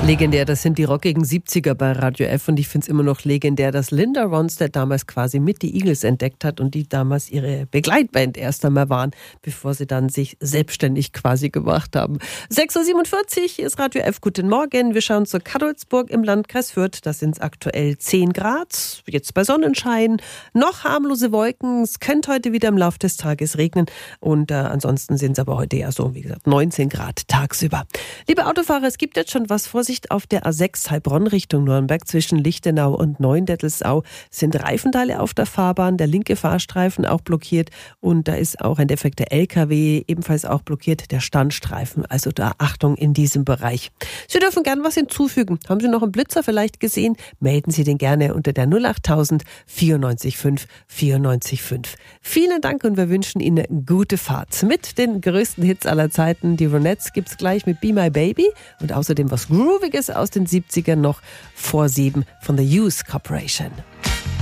Legendär, das sind die rockigen 70er bei Radio F und ich finde es immer noch legendär, dass Linda Ronstadt damals quasi mit die Eagles entdeckt hat und die damals ihre Begleitband erst einmal waren, bevor sie dann sich selbstständig quasi gemacht haben. 6.47 Uhr ist Radio F. Guten Morgen. Wir schauen zu Cadolzburg im Landkreis Fürth. Da sind es aktuell 10 Grad, jetzt bei Sonnenschein, noch harmlose Wolken. Es könnte heute wieder im Laufe des Tages regnen und ansonsten sind es aber heute ja so, wie gesagt, 19 Grad tagsüber. Liebe Autofahrer, es gibt jetzt schon was. Vorsicht auf der A6 Heilbronn Richtung Nürnberg zwischen Lichtenau und Neuendettelsau sind Reifenteile auf der Fahrbahn, der linke Fahrstreifen auch blockiert und da ist auch ein defekter LKW ebenfalls auch blockiert, der Standstreifen, also da Achtung in diesem Bereich. Sie dürfen gern was hinzufügen. Haben Sie noch einen Blitzer vielleicht gesehen? Melden Sie den gerne unter der 08000 94 5 94 5. Vielen Dank und wir wünschen Ihnen eine gute Fahrt. Mit den größten Hits aller Zeiten, die Ronettes gibt's gleich mit Be My Baby und außerdem was Grooviges aus den 70ern noch vor 7 von The Youth Corporation.